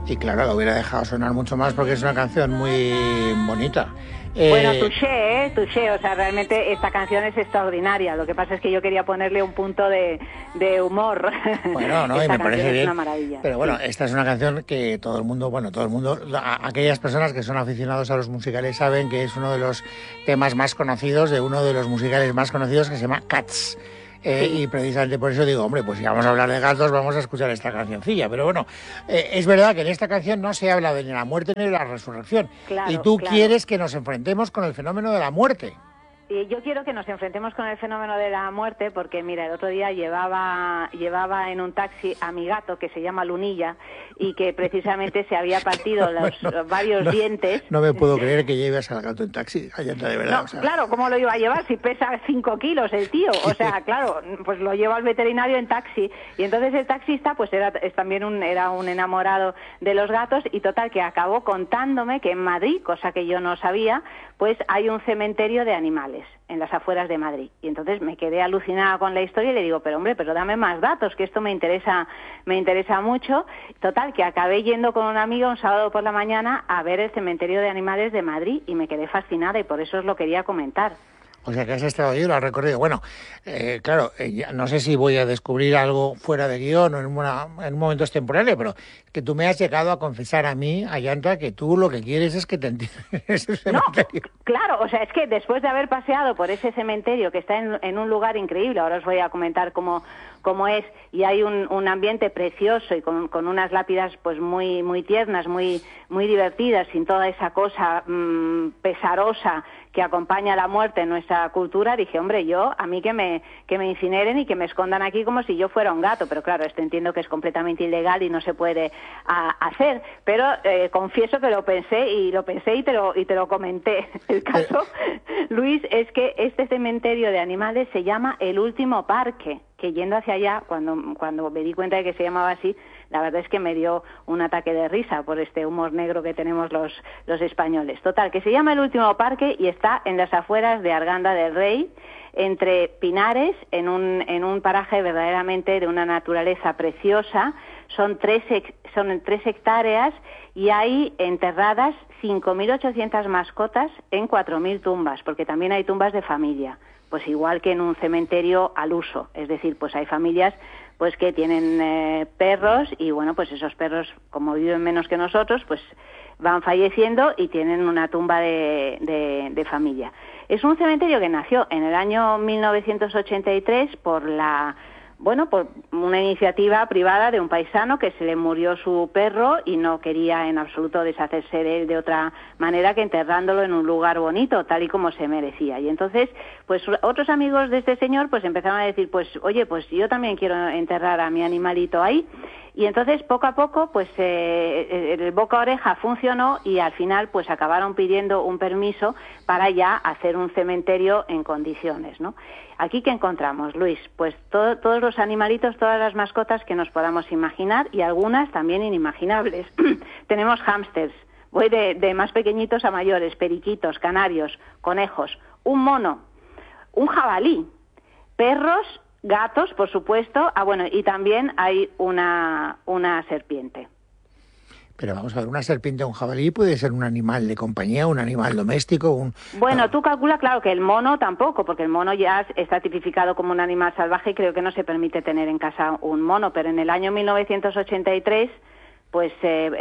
Y claro, lo hubiera dejado sonar mucho más porque es una canción muy bonita. Bueno, touché, o sea, realmente esta canción es extraordinaria. Lo que pasa es que yo quería ponerle un punto de humor. Bueno, no, y me parece bien. Es una maravilla. Pero bueno, esta es una canción que todo el mundo, aquellas personas que son aficionados a los musicales saben que es uno de los temas más conocidos, de uno de los musicales más conocidos, que se llama Cats. Y precisamente por eso digo, hombre, pues si vamos a hablar de gatos, vamos a escuchar esta cancioncilla. Pero bueno, es verdad que en esta canción no se habla de ni la muerte ni de la resurrección. Claro, y tú quieres que nos enfrentemos con el fenómeno de la muerte. Y yo quiero que nos enfrentemos con el fenómeno de la muerte porque, mira, el otro día llevaba en un taxi a mi gato, que se llama Lunilla, y que precisamente se había partido varios dientes. No me puedo creer que lleves al gato en taxi, Ayanta, de verdad. No, o sea. Claro, ¿cómo lo iba a llevar? Si pesa 5 kilos el tío. O sea, claro, pues lo llevo al veterinario en taxi. Y entonces el taxista, pues era un enamorado de los gatos, y total, que acabó contándome que en Madrid, cosa que yo no sabía, pues hay un cementerio de animales en las afueras de Madrid. Y entonces me quedé alucinada con la historia y le digo, pero dame más datos, que esto me interesa mucho. Total, que acabé yendo con un amigo un sábado por la mañana a ver el cementerio de animales de Madrid y me quedé fascinada y por eso os lo quería comentar. O sea, que has estado ahí y lo has recorrido. Bueno, claro, no sé si voy a descubrir algo fuera de guión o en un momento extemporáneo, pero que tú me has llegado a confesar a mí, Ayanta, que tú lo que quieres es que te entierren en ese cementerio. No, claro, o sea, es que después de haber paseado por ese cementerio, que está en un lugar increíble, ahora os voy a comentar cómo es, y hay un ambiente precioso y con unas lápidas pues muy muy tiernas, muy muy divertidas, sin toda esa cosa pesarosa que acompaña a la muerte en nuestra cultura, dije, hombre, a mí que me incineren y que me escondan aquí como si yo fuera un gato, pero claro, esto entiendo que es completamente ilegal y no se puede hacer, pero confieso que lo pensé y te lo comenté. El caso, Luis, es que este cementerio de animales se llama El Último Parque, que yendo hacia allá, cuando me di cuenta de que se llamaba así, la verdad es que me dio un ataque de risa por este humor negro que tenemos los españoles. Total, que se llama El Último Parque y está en las afueras de Arganda del Rey, entre pinares, en un paraje verdaderamente de una naturaleza preciosa. Son 3 hectáreas y hay enterradas 5.800 mascotas en 4.000 tumbas, porque también hay tumbas de familia, pues igual que en un cementerio al uso, es decir, pues hay familias pues que tienen perros y bueno, pues esos perros, como viven menos que nosotros, pues van falleciendo y tienen una tumba de familia. Es un cementerio que nació en el año 1983 por una iniciativa privada de un paisano que se le murió su perro y no quería en absoluto deshacerse de él de otra manera que enterrándolo en un lugar bonito, tal y como se merecía. Y entonces, pues otros amigos de este señor pues empezaron a decir, pues oye, pues yo también quiero enterrar a mi animalito ahí. Y entonces, poco a poco, pues el boca a oreja funcionó y al final pues acabaron pidiendo un permiso para ya hacer un cementerio en condiciones, ¿no? Aquí, ¿qué encontramos, Luis? Pues todos los animalitos, todas las mascotas que nos podamos imaginar y algunas también inimaginables. Tenemos hámsters, voy de más pequeñitos a mayores, periquitos, canarios, conejos, un mono, un jabalí, perros, gatos, por supuesto, y también hay una serpiente. Pero vamos a ver, una serpiente o un jabalí puede ser un animal de compañía, un animal doméstico, Bueno, tú calcula, claro, que el mono tampoco, porque el mono ya está tipificado como un animal salvaje y creo que no se permite tener en casa un mono, pero en el año 1983... pues,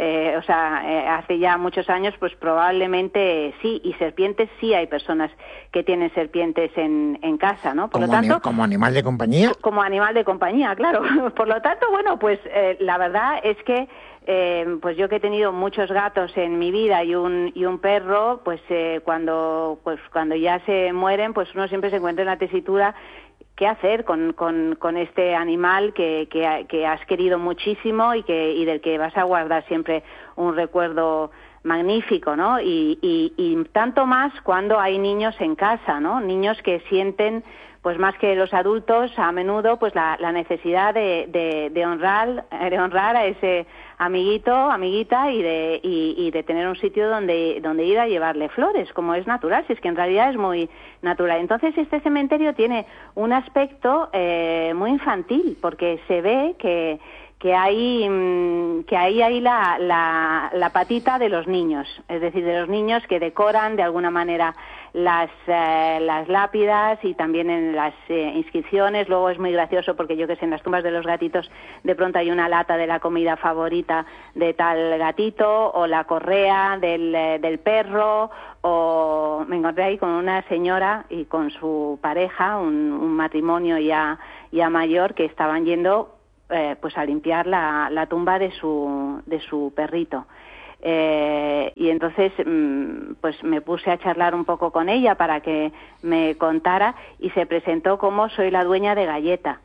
hace ya muchos años, pues probablemente sí, y serpientes sí hay personas que tienen serpientes en casa, ¿no? Por lo tanto, ¿como animal de compañía? Como animal de compañía, claro. Por lo tanto, bueno, pues la verdad es que pues yo que he tenido muchos gatos en mi vida y un perro, pues cuando ya se mueren, pues uno siempre se encuentra en la tesitura qué hacer con este animal que has querido muchísimo y del que vas a guardar siempre un recuerdo magnífico, ¿no? Y tanto más cuando hay niños en casa, ¿no? Niños que sienten, pues más que los adultos, a menudo, pues la necesidad de honrar a ese amiguito, amiguita, y de tener un sitio donde ir a llevarle flores, como es natural, si es que en realidad es muy natural. Entonces este cementerio tiene un aspecto muy infantil, porque se ve que que ahí hay la patita de los niños, es decir, de los niños que decoran de alguna manera las lápidas y también en las inscripciones. Luego es muy gracioso porque yo que sé, en las tumbas de los gatitos de pronto hay una lata de la comida favorita de tal gatito, o la correa del perro, o me encontré ahí con una señora y con su pareja, un matrimonio ya mayor, que estaban yendo pues a limpiar la tumba de su perrito. Y entonces pues me puse a charlar un poco con ella para que me contara, y se presentó como soy la dueña de Galleta.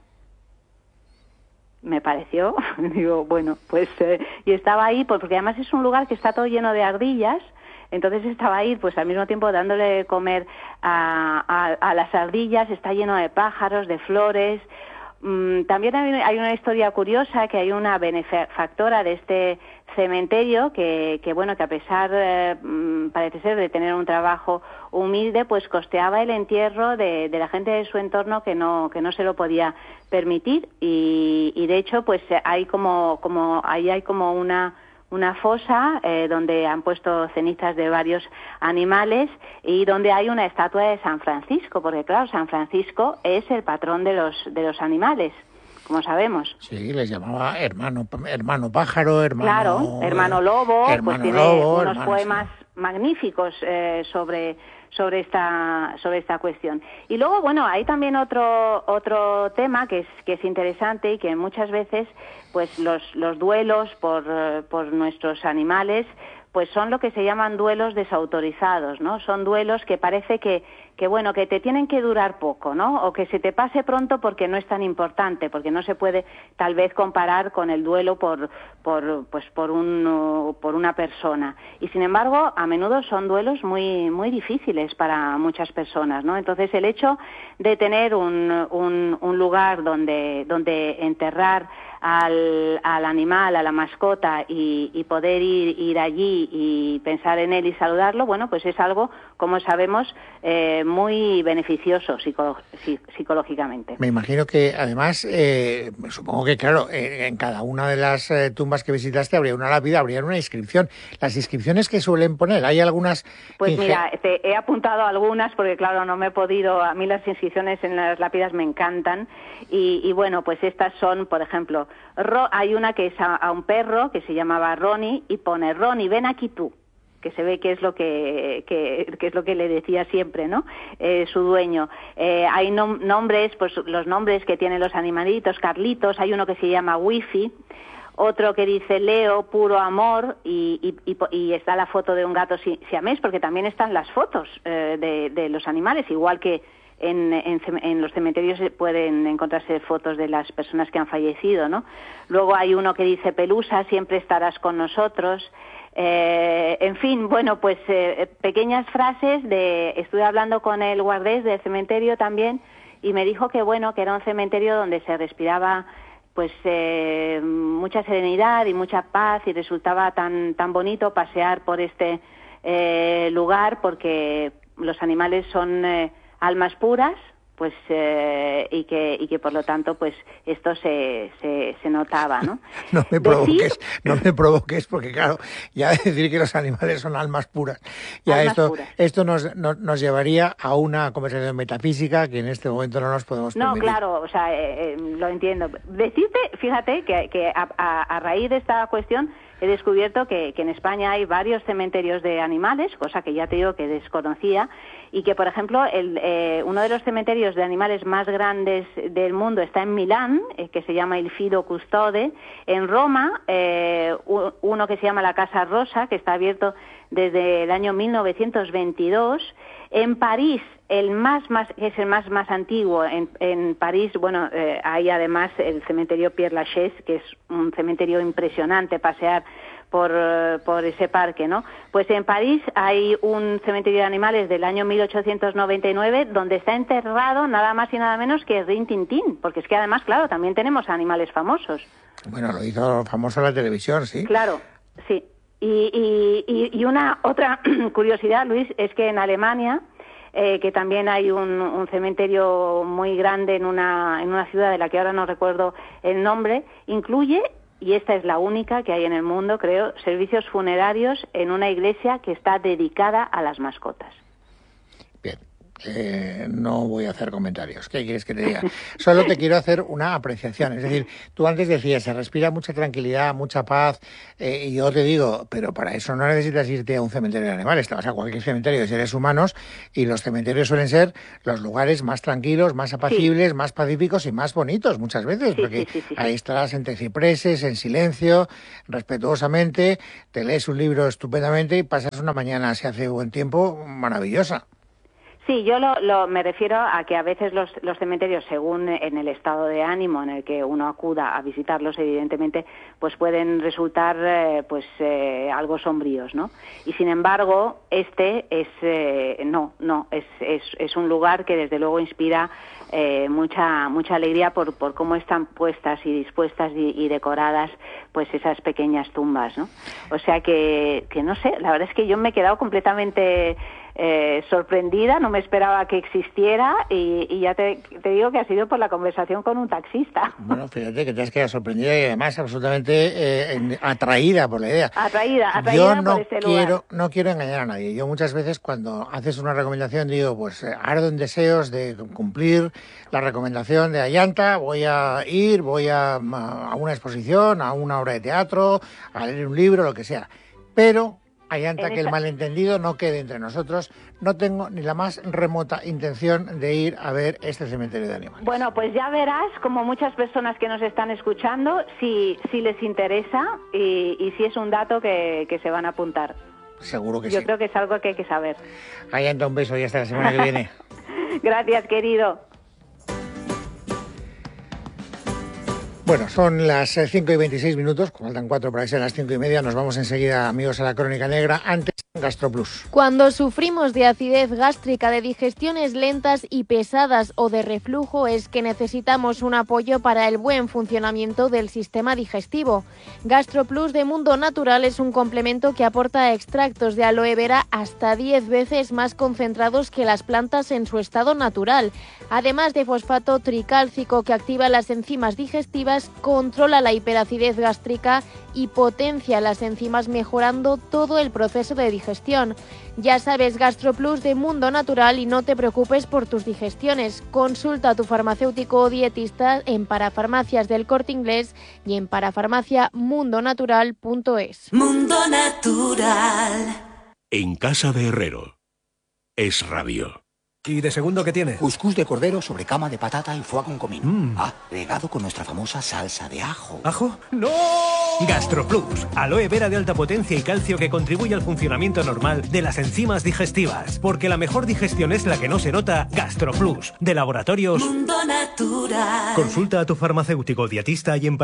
Me pareció, digo, bueno, pues y estaba ahí porque además es un lugar que está todo lleno de ardillas. Entonces estaba ahí, pues al mismo tiempo dándole de comer a las ardillas. Está lleno de pájaros, de flores. También hay una historia curiosa, que hay una benefactora de este cementerio que bueno, que a pesar, parece ser, de tener un trabajo humilde, pues costeaba el entierro de la gente de su entorno que no se lo podía permitir, y de hecho pues hay ahí hay como una fosa donde han puesto cenizas de varios animales, y donde hay una estatua de San Francisco, porque claro, San Francisco es el patrón de los animales, como sabemos. Sí, les llamaba hermano pájaro, hermano lobo, pues tiene unos poemas magníficos sobre esta cuestión. Y luego, bueno, hay también otro tema que es interesante, y que muchas veces pues los duelos por nuestros animales pues son lo que se llaman duelos desautorizados, ¿no? Son duelos que parece que bueno, que te tienen que durar poco, ¿no? O que se te pase pronto porque no es tan importante, porque no se puede tal vez comparar con el duelo por una persona. Y sin embargo, a menudo son duelos muy muy difíciles para muchas personas, ¿no? Entonces, el hecho de tener un lugar donde enterrar al animal, a la mascota, y poder ir allí y pensar en él y saludarlo, bueno, pues es algo, como sabemos, muy beneficioso psicológicamente. Me imagino que además, supongo que claro, en cada una de las tumbas que visitaste habría una lápida, habría una inscripción. Las inscripciones que suelen poner, ¿hay algunas? Pues mira, te he apuntado algunas porque claro, no me he podido, a mí las inscripciones en las lápidas me encantan, y bueno, pues estas son, por ejemplo, hay una que es a un perro que se llamaba Ronnie, y pone: Ronnie, ven aquí tú, que se ve que es lo que es lo que le decía siempre, ¿no? Su dueño. Hay nombres, pues los nombres que tienen los animalitos: Carlitos, hay uno que se llama Wifi, otro que dice Leo, puro amor, y está la foto de un gato siamés, porque también están las fotos de los animales, igual que en los cementerios pueden encontrarse fotos de las personas que han fallecido, ¿no? Luego hay uno que dice: Pelusa, siempre estarás con nosotros. En fin, bueno, pues pequeñas frases estuve hablando con el guardés del cementerio también, y me dijo que bueno, que era un cementerio donde se respiraba pues mucha serenidad y mucha paz, y resultaba tan bonito pasear por este lugar, porque los animales son almas puras, pues y que por lo tanto pues esto se notaba, ¿no? No me provoques, porque claro, ya decir que los animales son almas puras, ya esto nos llevaría a una conversación metafísica que en este momento no nos podemos permitir. No, claro, o sea, lo entiendo. Decirte, fíjate que a raíz de esta cuestión he descubierto que en España hay varios cementerios de animales, cosa que ya te digo que desconocía, y que, por ejemplo, uno de los cementerios de animales más grandes del mundo está en Milán, que se llama Il Fido Custode. En Roma, uno que se llama la Casa Rosa, que está abierto desde el año 1922. En París, que es el más antiguo, en París, bueno, hay además el cementerio Père Lachaise, que es un cementerio impresionante, pasear por ese parque, ¿no? Pues en París hay un cementerio de animales del año 1899 donde está enterrado nada más y nada menos que Rin Tin Tin, porque es que además, claro, también tenemos animales famosos. Bueno, lo hizo famoso la televisión, ¿sí? Claro, sí. Y una otra curiosidad, Luis, es que en Alemania, que también hay un cementerio muy grande en una ciudad de la que ahora no recuerdo el nombre, incluye y esta es la única que hay en el mundo, creo, servicios funerarios en una iglesia que está dedicada a las mascotas. Bien. No voy a hacer comentarios. ¿Qué quieres que te diga? Solo te quiero hacer una apreciación. Es decir, tú antes decías, se respira mucha tranquilidad, mucha paz, y yo te digo, pero para eso no necesitas irte a un cementerio de animales, te vas a cualquier cementerio de seres humanos, y los cementerios suelen ser los lugares más tranquilos, más apacibles, más pacíficos y más bonitos muchas veces, porque ahí estarás entre cipreses, en silencio, respetuosamente, te lees un libro estupendamente y pasas una mañana, si hace buen tiempo, maravillosa. Sí, yo me refiero a que a veces los cementerios, según en el estado de ánimo en el que uno acuda a visitarlos, evidentemente, pues pueden resultar algo sombríos, ¿no? Y sin embargo, este es es un lugar que desde luego inspira mucha alegría por cómo están puestas y dispuestas y decoradas pues esas pequeñas tumbas, ¿no? O sea que no sé, la verdad es que yo me he quedado completamente sorprendida, no me esperaba que existiera y ya te digo que ha sido por la conversación con un taxista. Bueno, fíjate que te has quedado sorprendida y además absolutamente atraída por la idea. Atraída yo por ese lugar. No quiero engañar a nadie. Yo muchas veces cuando haces una recomendación digo, pues ardo en deseos de cumplir la recomendación de Ayanta, voy a una exposición, a una obra de teatro, a leer un libro, lo que sea. Pero Ayanta, que el malentendido no quede entre nosotros, no tengo ni la más remota intención de ir a ver este cementerio de animales. Bueno, pues ya verás, como muchas personas que nos están escuchando, si les interesa y si es un dato que se van a apuntar. Seguro que sí. Yo creo que es algo que hay que saber. Ayanta, un beso y hasta la semana que viene. Gracias, querido. Bueno, son las 5:26, faltan 4 para que sean las 5:30. Nos vamos enseguida, amigos, a la Crónica Negra. Antes, GastroPlus. Cuando sufrimos de acidez gástrica, de digestiones lentas y pesadas o de reflujo, es que necesitamos un apoyo para el buen funcionamiento del sistema digestivo. GastroPlus de Mundo Natural es un complemento que aporta extractos de aloe vera hasta 10 veces más concentrados que las plantas en su estado natural. Además de fosfato tricálcico que activa las enzimas digestivas, controla la hiperacidez gástrica y potencia las enzimas, mejorando todo el proceso de digestión. Ya sabes, GastroPlus de Mundo Natural, y no te preocupes por tus digestiones. Consulta a tu farmacéutico o dietista en Parafarmacias del Corte Inglés y en parafarmaciamundonatural.es. Mundo Natural. En casa de Herrero. Es Radio. ¿Y de segundo qué tiene? Cuscús de cordero sobre cama de patata y foie con comino. Regado con nuestra famosa salsa de ajo. ¿Ajo? ¡No! GastroPlus, aloe vera de alta potencia y calcio que contribuye al funcionamiento normal de las enzimas digestivas. Porque la mejor digestión es la que no se nota. GastroPlus, de Laboratorios Mundo Natural. Consulta a tu farmacéutico dietista y en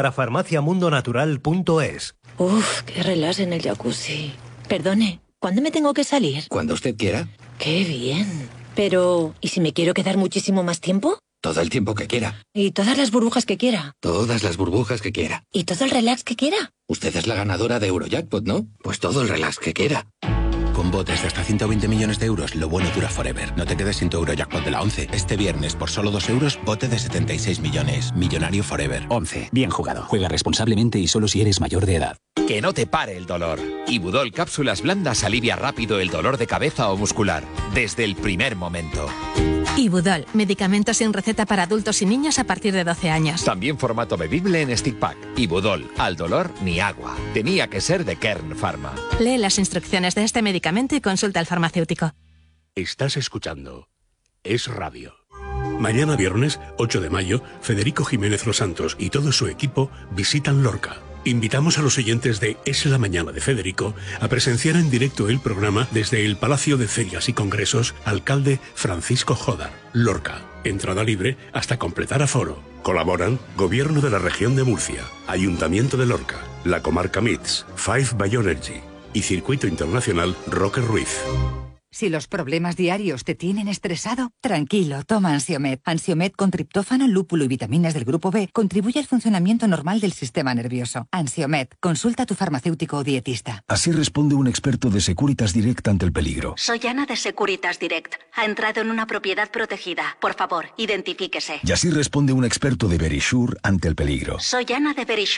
parafarmaciamundonatural.es. Uf, qué relax en el jacuzzi. Perdone, ¿cuándo me tengo que salir? Cuando usted quiera. ¡Qué bien! Pero, ¿y si me quiero quedar muchísimo más tiempo? Todo el tiempo que quiera. ¿Y todas las burbujas que quiera? Todas las burbujas que quiera. ¿Y todo el relax que quiera? Usted es la ganadora de Eurojackpot, ¿no? Pues todo el relax que quiera. Con botes de hasta 120 millones de euros, lo bueno dura forever. No te quedes sin tu Eurojackpot de la 11. Este viernes, por solo 2 euros, bote de 76 millones. Millonario forever. 11. Bien jugado. Juega responsablemente y solo si eres mayor de edad. Que no te pare el dolor. Ibudol Cápsulas Blandas alivia rápido el dolor de cabeza o muscular, desde el primer momento. Ibudol, medicamento sin receta para adultos y niños a partir de 12 años. También formato bebible en stick pack. Ibudol, al dolor ni agua. Tenía que ser de Kern Pharma. Lee las instrucciones de este medicamento y consulta al farmacéutico. Estás escuchando Es Radio. Mañana viernes, 8 de mayo, Federico Jiménez Los Santos y todo su equipo visitan Lorca. Invitamos a los oyentes de Es la Mañana de Federico a presenciar en directo el programa desde el Palacio de Ferias y Congresos Alcalde Francisco Jodar, Lorca. Entrada libre hasta completar aforo. Colaboran Gobierno de la Región de Murcia, Ayuntamiento de Lorca, la Comarca MITS, Five Bioenergy y Circuito Internacional Roque Ruiz. Si los problemas diarios te tienen estresado, tranquilo, toma Ansiomed. Ansiomed con triptófano, lúpulo y vitaminas del grupo B contribuye al funcionamiento normal del sistema nervioso. Ansiomed, consulta a tu farmacéutico o dietista. Así responde un experto de Securitas Direct ante el peligro. Soy Ana de Securitas Direct. Ha entrado en una propiedad protegida. Por favor, identifíquese. Y así responde un experto de Verisure ante el peligro. Soy Ana de Verisure.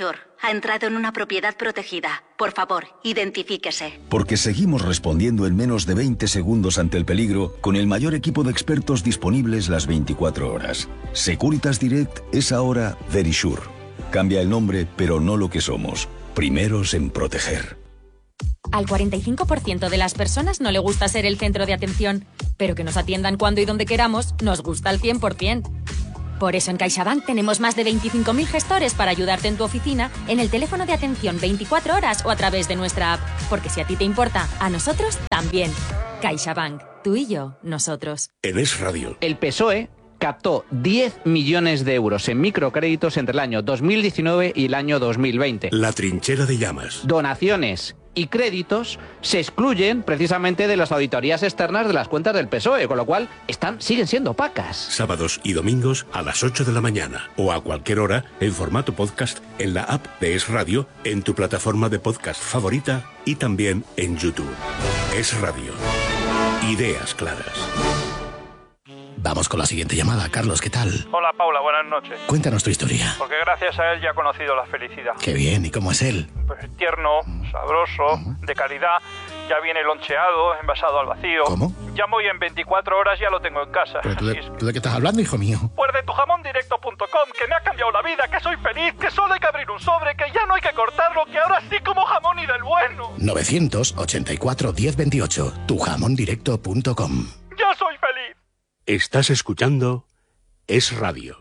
Ha entrado en una propiedad protegida. Por favor, identifíquese. Porque seguimos respondiendo en menos de 20 segundos ante el peligro con el mayor equipo de expertos disponibles las 24 horas. Securitas Direct es ahora Verisure. Cambia el nombre, pero no lo que somos. Primeros en proteger. Al 45% de las personas no le gusta ser el centro de atención, pero que nos atiendan cuando y donde queramos nos gusta al 100%. Por eso en CaixaBank tenemos más de 25.000 gestores para ayudarte en tu oficina, en el teléfono de atención 24 horas o a través de nuestra app. Porque si a ti te importa, a nosotros también. CaixaBank. Tú y yo, nosotros. En Es Radio. El PSOE captó 10 millones de euros en microcréditos entre el año 2019 y el año 2020. La trinchera de llamas. Donaciones y créditos se excluyen precisamente de las auditorías externas de las cuentas del PSOE, con lo cual siguen siendo opacas. Sábados y domingos a las 8 de la mañana o a cualquier hora en formato podcast en la app de Es Radio, en tu plataforma de podcast favorita y también en YouTube. Es Radio. Ideas claras. Vamos con la siguiente llamada. Carlos, ¿qué tal? Hola, Paula, buenas noches. Cuéntanos tu historia. Porque gracias a él ya he conocido la felicidad. Qué bien, ¿y cómo es él? Pues tierno, sabroso, de calidad, ya viene loncheado, envasado al vacío. ¿Cómo? Ya voy en 24 horas, ya lo tengo en casa. ¿Pero tú de qué estás hablando, hijo mío? Pues de tujamondirecto.com, que me ha cambiado la vida, que soy feliz, que solo hay que abrir un sobre, que ya no hay que cortarlo, que ahora sí como jamón y del bueno. 984 1028, tujamondirecto.com. ¡Yo soy feliz! Estás escuchando Es Radio.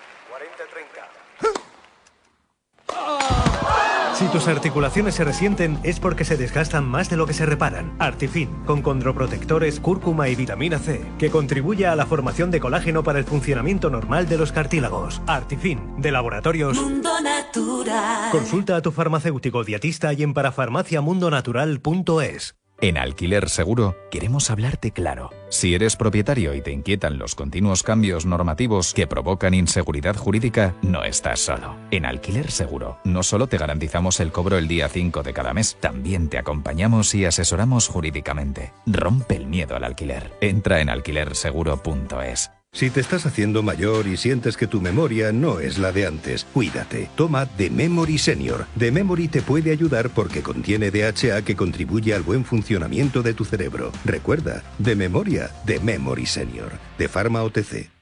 Si tus articulaciones se resienten es porque se desgastan más de lo que se reparan. Artifin, con condroprotectores, cúrcuma y vitamina C, que contribuye a la formación de colágeno para el funcionamiento normal de los cartílagos. Artifin, de Laboratorios Mundo Natural. Consulta a tu farmacéutico dietista y en parafarmaciamundonatural.es. En Alquiler Seguro queremos hablarte claro. Si eres propietario y te inquietan los continuos cambios normativos que provocan inseguridad jurídica, no estás solo. En Alquiler Seguro no solo te garantizamos el cobro el día 5 de cada mes, también te acompañamos y asesoramos jurídicamente. Rompe el miedo al alquiler. Entra en alquilerseguro.es. Si te estás haciendo mayor y sientes que tu memoria no es la de antes, cuídate. Toma The Memory Senior. The Memory te puede ayudar porque contiene DHA que contribuye al buen funcionamiento de tu cerebro. Recuerda, de memoria, The Memory Senior. De Pharma OTC.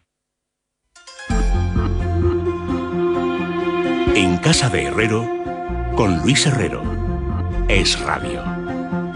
En casa de Herrero, con Luis Herrero. Es Radio.